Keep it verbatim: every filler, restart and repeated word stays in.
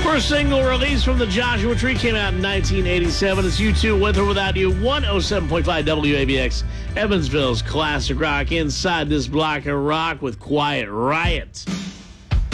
First single released from the Joshua Tree came out in nineteen eighty-seven. It's U two, With or Without You, one oh seven point five W A B X, Evansville's classic rock. Inside this block of rock with Quiet Riot.